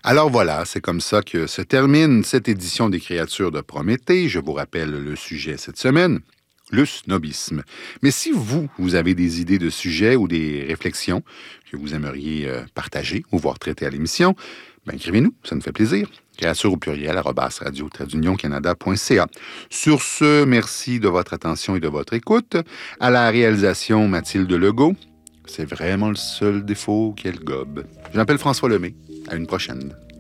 Alors voilà, c'est comme ça que se termine cette édition des créatures de Prométhée. Je vous rappelle le sujet cette semaine, le snobisme. Mais si vous avez des idées de sujets ou des réflexions que vous aimeriez partager ou voir traiter à l'émission, ben écrivez-nous, ça nous fait plaisir. Créatures au pluriel, @radio-canada.ca. Sur ce, merci de votre attention et de votre écoute. À la réalisation, Mathilde Legault. C'est vraiment le seul défaut qu'elle gobe. Je m'appelle François Lemay. À une prochaine.